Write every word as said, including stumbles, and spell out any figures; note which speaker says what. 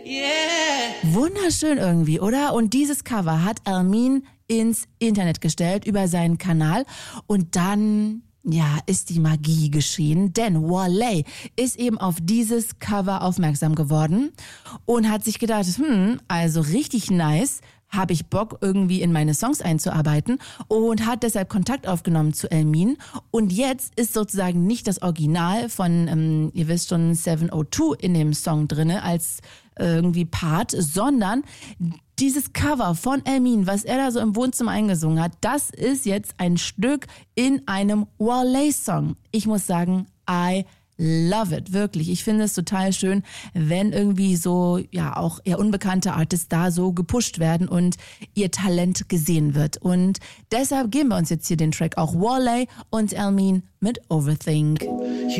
Speaker 1: Yeah. Wunderschön irgendwie, oder? Und dieses Cover hat Elmine ins Internet gestellt über seinen Kanal und dann... ja, ist die Magie geschehen, denn Wale ist eben auf dieses Cover aufmerksam geworden und hat sich gedacht, hm, also richtig nice, habe ich Bock irgendwie in meine Songs einzuarbeiten und hat deshalb Kontakt aufgenommen zu Elmine und jetzt ist sozusagen nicht das Original von, ähm, ihr wisst schon, seven oh two in dem Song drinne als irgendwie Part, sondern dieses Cover von Elmine, was er da so im Wohnzimmer eingesungen hat, das ist jetzt ein Stück in einem Wale-Song. Ich muss sagen, I love it, wirklich. Ich finde es total schön, wenn irgendwie so, ja, auch eher unbekannte Artists da so gepusht werden und ihr Talent gesehen wird. Und deshalb geben wir uns jetzt hier den Track auch Wale und Elmine mit Overthink.